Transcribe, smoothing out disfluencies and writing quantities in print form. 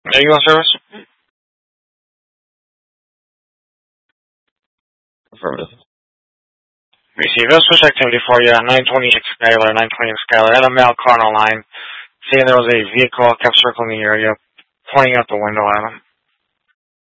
Are you on service? Affirmative. Receive suspicious activity for you at 928 Skylar, 920 Skylar. I had a male car online, saying there was a vehicle kept circling the area, pointing out the window at him.